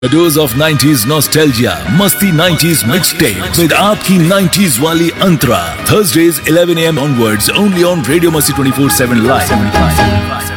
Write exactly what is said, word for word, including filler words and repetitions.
A dose of nineties nostalgia, Masti nineties mixtape with आपकी nineties वाली अंतरा. Thursdays eleven a m onwards only on Radio Masti twenty-four seven live.